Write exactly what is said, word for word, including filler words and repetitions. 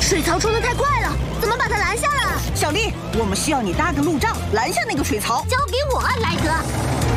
水槽冲得太快了，怎么把它拦下来？ 小丽，我们需要你搭个路障，拦下那个水槽。 交给我，莱德。